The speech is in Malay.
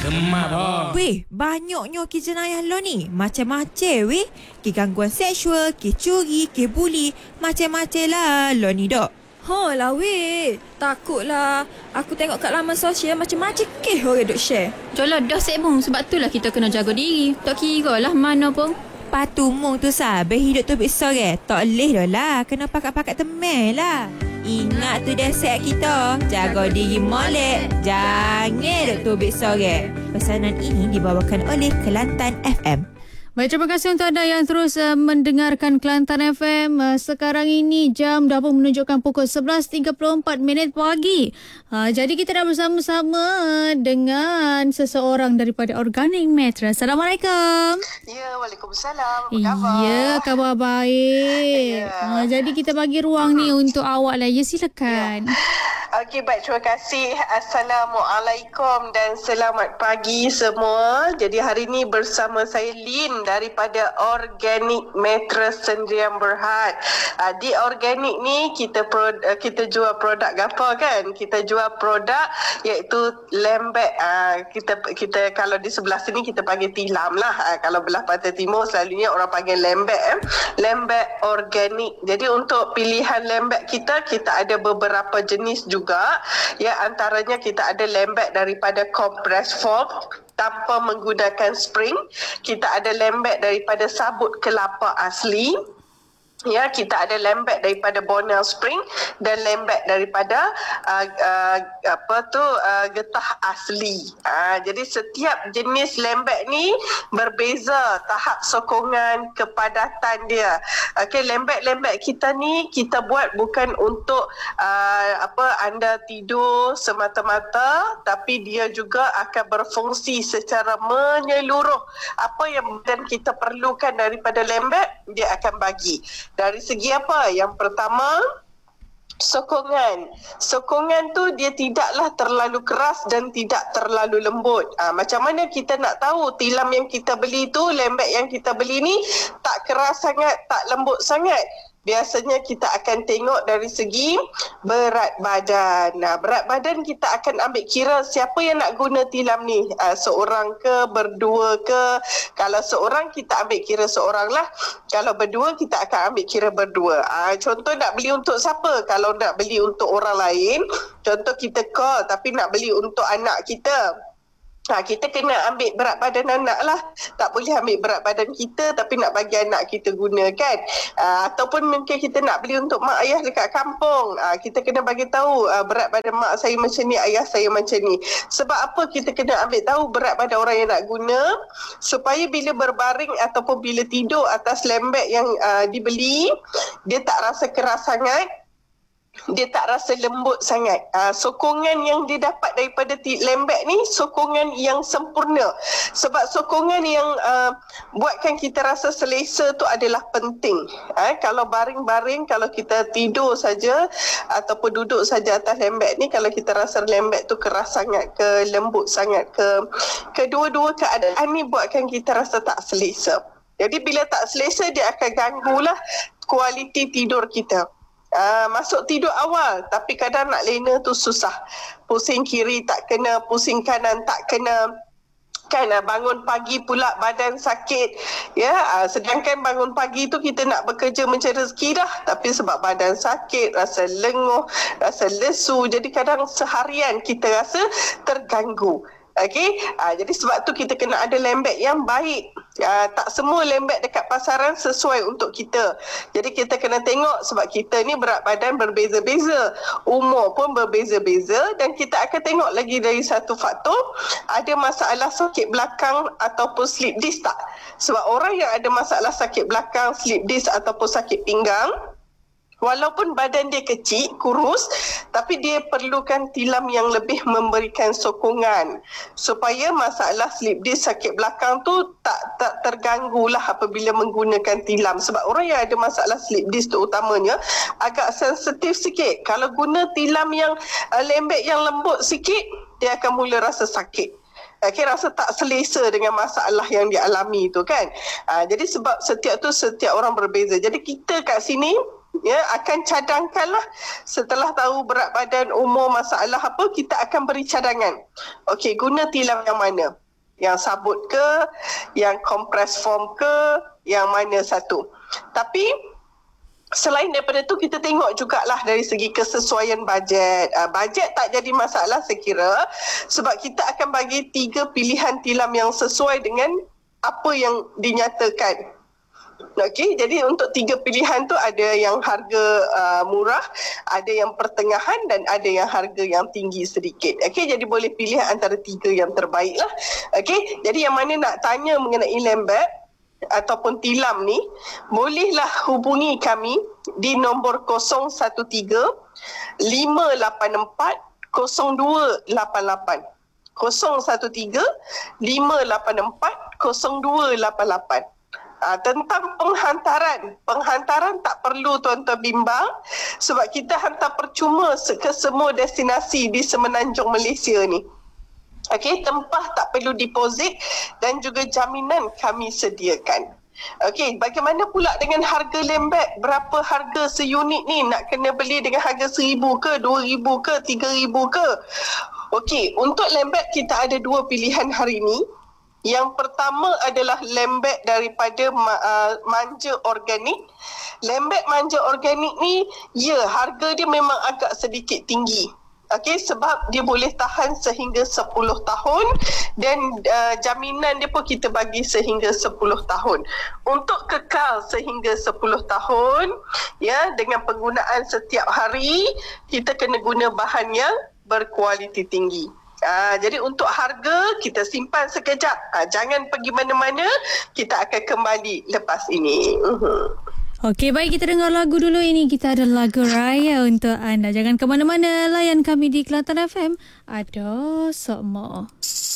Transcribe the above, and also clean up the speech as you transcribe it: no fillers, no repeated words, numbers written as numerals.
Semak boh. Weh, banyaknya kes jenayah lo ni. Macam-macam weh. Kes gangguan seksual, kes curi, kes buli. Macam-macam lah lo ni dok. Lah weh, takutlah. Aku tengok kat laman sosial macam-macam kes orang duk share. Jolah dah sebung. Sebab tu lah kita kena jaga diri. Tak kira lah mana pun. Patu mung tu sabar hidup tu besar tak boleh dah lah. Kena pakat-pakat temel lah. Ingat tu dasar kita. Jaga diri molek. Jangan duk tu besar. Pesanan ini dibawakan oleh Kelantan FM. Baik, terima kasih untuk anda yang terus mendengarkan Kelantan FM. Sekarang ini jam dah pun menunjukkan pukul 11.34 pagi. Jadi kita dah bersama-sama dengan seseorang daripada Organic Mattress. Assalamualaikum. Ya, waalaikumsalam. Apa khabar? Ya, khabar baik. Ya. Jadi kita bagi ruang ni untuk awak lah. Ya, silakan. Okey, baik. Terima kasih. Assalamualaikum dan selamat pagi semua. Jadi hari ini bersama saya Lin daripada Organic Mattress Sdn Bhd. Di Organic ni kita jual produk apa kan? Kita jual produk iaitu lembek. Kita kalau di sebelah sini kita panggil tilam lah. Kalau belah pantai timur selalunya orang panggil lembek. Lembek organik. Jadi untuk pilihan lembek kita ada beberapa jenis juga. Ya, antaranya kita ada lembek daripada compress foam tanpa menggunakan spring. Kita ada lembek daripada sabut kelapa asli. Ya, kita ada lembek daripada Bonel Spring dan lembek daripada getah asli. Jadi setiap jenis lembek ni berbeza tahap sokongan, kepadatan dia. Okey, lembek-lembek kita ni kita buat bukan untuk anda tidur semata-mata, tapi dia juga akan berfungsi secara menyeluruh. Apa yang badan kita perlukan daripada lembek, dia akan bagi. Dari segi apa? Yang pertama, sokongan. Sokongan tu dia tidaklah terlalu keras dan tidak terlalu lembut. Macam mana kita nak tahu tilam yang kita beli tu, lembek yang kita beli ni tak keras sangat, tak lembut sangat? Biasanya kita akan tengok dari segi berat badan. Berat badan kita akan ambil kira siapa yang nak guna tilam ni. Seorang ke, berdua ke. Kalau seorang, kita ambil kira seorang lah. Kalau berdua, kita akan ambil kira berdua. Contoh nak beli untuk siapa? Kalau nak beli untuk orang lain, contoh kita call tapi nak beli untuk anak kita. Kita kena ambil berat badan anak lah. Tak boleh ambil berat badan kita tapi nak bagi anak kita guna kan. Ataupun mungkin kita nak beli untuk mak ayah dekat kampung. Kita kena bagi tahu berat badan mak saya macam ni, ayah saya macam ni. Sebab apa kita kena ambil tahu berat badan orang yang nak guna, supaya bila berbaring ataupun bila tidur atas lembek yang dibeli, dia tak rasa keras sangat, dia tak rasa lembut sangat. Sokongan yang dia dapat daripada lembek ni sokongan yang sempurna. Sebab sokongan yang buatkan kita rasa selesa tu adalah penting. Kalau baring-baring, kalau kita tidur saja ataupun duduk saja atas lembek ni, kalau kita rasa lembek tu keras sangat ke, lembut sangat ke, kedua-dua keadaan ni buatkan kita rasa tak selesa. Jadi bila tak selesa, dia akan ganggulah kualiti tidur kita. Masuk tidur awal tapi kadang nak lena tu susah. Pusing kiri tak kena, pusing kanan tak kena. Kan bangun pagi pula badan sakit. Ya, sedangkan bangun pagi tu kita nak bekerja mencari rezeki dah, tapi sebab badan sakit, rasa lenguh, rasa lesu, jadi kadang seharian kita rasa terganggu. Okey, jadi sebab tu kita kena ada lembek yang baik. Tak semua lembek dekat pasaran sesuai untuk kita. Jadi kita kena tengok sebab kita ni berat badan berbeza-beza, umur pun berbeza-beza, dan kita akan tengok lagi dari satu faktor, ada masalah sakit belakang ataupun slip disc tak? Sebab orang yang ada masalah sakit belakang, slip disc ataupun sakit pinggang, walaupun badan dia kecil, kurus, tapi dia perlukan tilam yang lebih memberikan sokongan supaya masalah slip disc, sakit belakang tu tak terganggulah apabila menggunakan tilam. Sebab orang yang ada masalah slip disc tu utamanya agak sensitif sikit. Kalau guna tilam yang lembek yang lembut sikit, dia akan mula rasa sakit. Rasa tak selesa dengan masalah yang dialami tu kan. Jadi sebab setiap orang berbeza. Jadi kita kat sini ya, akan cadangkanlah setelah tahu berat badan, umur, masalah apa, kita akan beri cadangan. Okey, guna tilam yang mana? Yang sabut ke, yang compress form ke, yang mana satu. Tapi selain daripada tu, kita tengok jugalah dari segi kesesuaian bajet. Bajet tak jadi masalah saya kira, sebab kita akan bagi 3 pilihan tilam yang sesuai dengan apa yang dinyatakan. Okey, jadi untuk 3 pilihan tu ada yang harga murah, ada yang pertengahan dan ada yang harga yang tinggi sedikit. Okey, jadi boleh pilih antara 3 yang terbaik lah. Okey, jadi yang mana nak tanya mengenai lembab ataupun tilam ni, bolehlah hubungi kami di nombor 013 584 0288. 013 584 0288. Tentang penghantaran tak perlu tuan-tuan bimbang, sebab kita hantar percuma ke semua destinasi di semenanjung Malaysia ni. Okey, tempah tak perlu deposit dan juga jaminan kami sediakan. Okey, bagaimana pula dengan harga lembab? Berapa harga seunit ni? Nak kena beli dengan harga RM1,000 ke, RM2,000 ke, RM3,000 ke? Okey, untuk lembab kita ada 2 pilihan hari ni. Yang pertama adalah lembab daripada manja organik. Lembab manja organik ni, ya, harga dia memang agak sedikit tinggi. Okey, sebab dia boleh tahan sehingga 10 tahun dan jaminan dia pun kita bagi sehingga 10 tahun. Untuk kekal sehingga 10 tahun, ya, dengan penggunaan setiap hari, kita kena guna bahan yang berkualiti tinggi. Jadi untuk harga, kita simpan sekejap. Jangan pergi mana-mana. Kita akan kembali lepas ini. Okey, baik, kita dengar lagu dulu. Ini kita ada lagu raya untuk anda. Jangan ke mana-mana, layan kami di Kelantan FM. Ada Sok Mo.